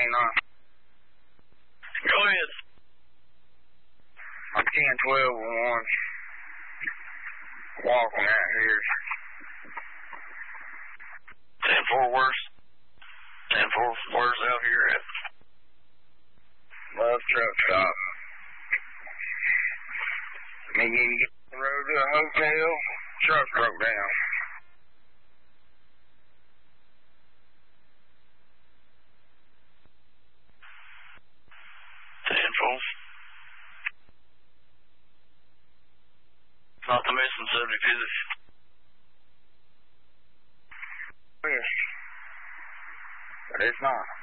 hang on. Go ahead. I'm 1012 walking out here. 10-4, where's 10-4, where's out here at? Love truck stop. Me need to get the road to a hotel. Truck broke down. It's not the missing subject, is it? Yes. But it's not.